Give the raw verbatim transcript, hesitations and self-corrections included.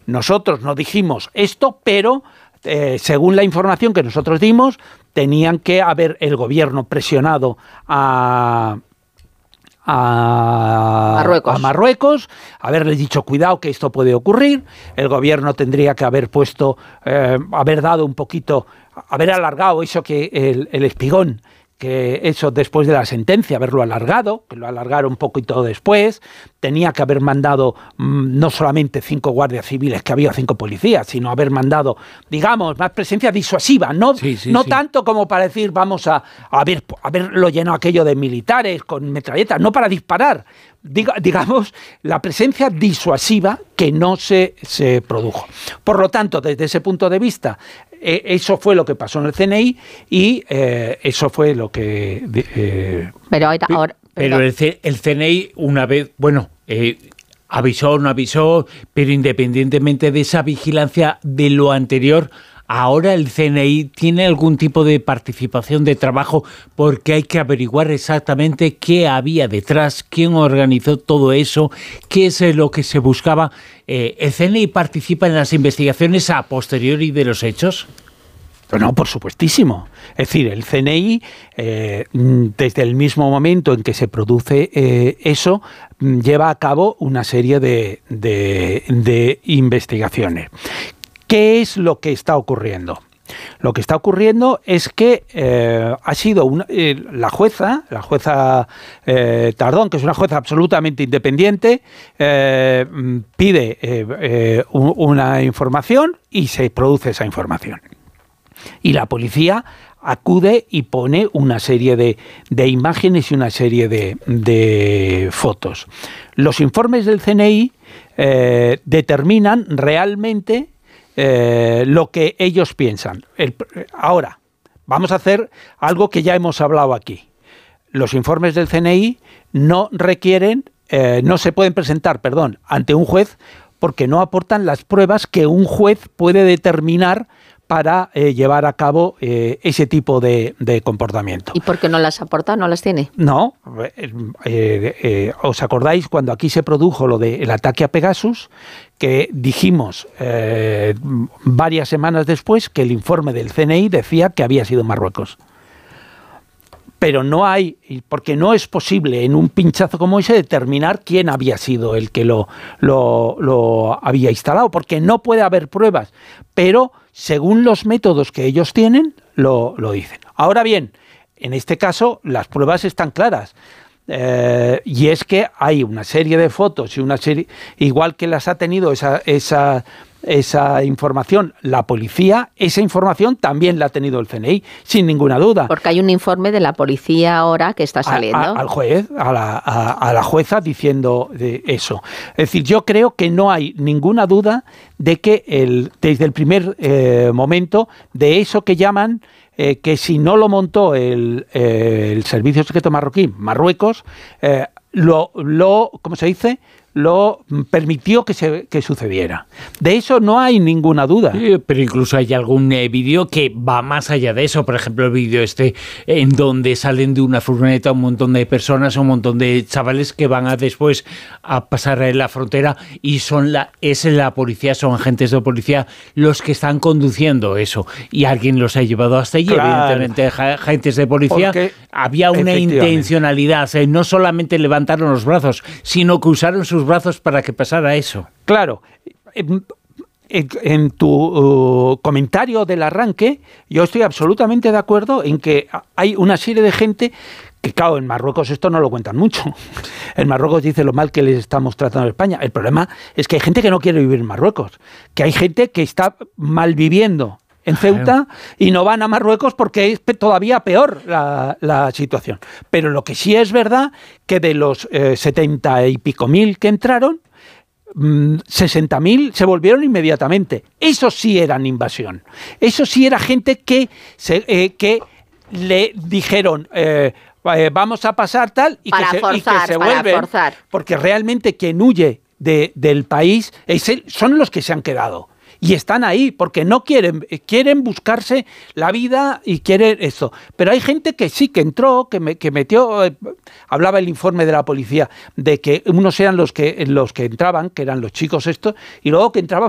nosotros no dijimos esto, pero eh, según la información que nosotros dimos, tenían que haber el gobierno presionado a... A Marruecos. a Marruecos, haberles dicho cuidado que esto puede ocurrir, el gobierno tendría que haber puesto, eh, haber dado un poquito, haber alargado eso que el, el espigón, que eso después de la sentencia, haberlo alargado, que lo alargaron un poquito después, tenía que haber mandado mmm, no solamente cinco guardias civiles, que había cinco policías, sino haber mandado, digamos, más presencia disuasiva, no, sí, sí, no sí. tanto como para decir vamos a, a ver, haberlo llenado aquello de militares con metralletas, no para disparar, diga, digamos, la presencia disuasiva que no se, se produjo. Por lo tanto, desde ese punto de vista, eh, eso fue lo que pasó en el C N I y eh, eso fue lo que... Eh, pero ahora... ahora pero el, C, el C N I, una vez, bueno, eh, avisó, no avisó, pero independientemente de esa vigilancia de lo anterior, ahora el C N I tiene algún tipo de participación de trabajo porque hay que averiguar exactamente qué había detrás, quién organizó todo eso, qué es lo que se buscaba. Eh, ¿El C N I participa en las investigaciones a posteriori de los hechos? No, por supuestísimo. Es decir, el C N I, eh, desde el mismo momento en que se produce eh, eso, lleva a cabo una serie de, de, de investigaciones. ¿Qué es lo que está ocurriendo? Lo que está ocurriendo es que eh, ha sido una, eh, la jueza, la jueza eh, Tardón, que es una jueza absolutamente independiente, eh, pide eh, eh, una información y se produce esa información. Y la policía acude y pone una serie de, de imágenes y una serie de, de fotos. Los informes del C N I eh, determinan realmente eh, lo que ellos piensan. El, ahora, vamos a hacer algo que ya hemos hablado aquí. Los informes del C N I no requieren, eh, no se pueden presentar, perdón, ante un juez porque no aportan las pruebas que un juez puede determinar para eh, llevar a cabo eh, ese tipo de, de comportamiento. ¿Y por qué no las aporta? ¿No las tiene? No. Eh, eh, ¿Os acordáis cuando aquí se produjo lo del ataque a Pegasus? Que dijimos eh, varias semanas después que el informe del C N I decía que había sido Marruecos. Pero no hay, porque no es posible en un pinchazo como ese determinar quién había sido el que lo, lo, lo había instalado, porque no puede haber pruebas, pero según los métodos que ellos tienen, lo, lo dicen. Ahora bien, en este caso las pruebas están claras, eh, y es que hay una serie de fotos y una serie, igual que las ha tenido esa... esa esa información la policía, esa información también la ha tenido el C N I, sin ninguna duda. Porque hay un informe de la policía ahora que está saliendo. A, a, al juez, a la, a, a la jueza diciendo de eso. Es decir, yo creo que no hay ninguna duda de que el, desde el primer eh, momento de eso que llaman eh, que si no lo montó el, eh, el Servicio Secreto Marroquí, Marruecos, eh, lo, lo, ¿cómo se dice?, lo permitió que se que sucediera. De eso no hay ninguna duda. Sí, pero incluso hay algún eh, vídeo que va más allá de eso. Por ejemplo, el vídeo este en donde salen de una furgoneta un montón de personas, un montón de chavales que van a después a pasar la frontera y son la es la policía, son agentes de policía los que están conduciendo eso. Y alguien los ha llevado hasta allí. Claro. Evidentemente, agentes de policía. Porque había una intencionalidad. Eh, no solamente levantaron los brazos, sino que usaron sus brazos para que pasara eso. Claro. En, en tu uh, comentario del arranque, yo estoy absolutamente de acuerdo en que hay una serie de gente que, claro, en Marruecos esto no lo cuentan mucho. En Marruecos dice lo mal que les estamos tratando en España. El problema es que hay gente que no quiere vivir en Marruecos, que hay gente que está mal viviendo en Ceuta y no van a Marruecos porque es todavía peor la, la situación. Pero lo que sí es verdad que de los eh, setenta y pico mil que entraron, mmm, sesenta mil se volvieron inmediatamente. Eso sí eran invasión. Eso sí era gente que, se, eh, que le dijeron... Eh, eh, vamos a pasar tal y para que se, forzar, y que se para vuelven, forzar. Porque realmente quien huye de, del país es el, son los que se han quedado. Y están ahí porque no quieren, quieren buscarse la vida y quieren eso. Pero hay gente que sí, que entró, que, me, que metió, eh, hablaba el informe de la policía, de que unos eran los que, los que entraban, que eran los chicos estos, y luego que entraban